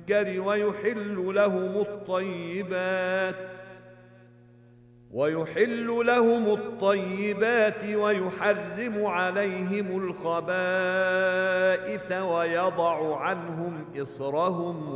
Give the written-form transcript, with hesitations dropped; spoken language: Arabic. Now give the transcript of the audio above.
المنكر ويحل لهم الطيبات ويحرم عليهم الخبائث ويضع عنهم إصرهم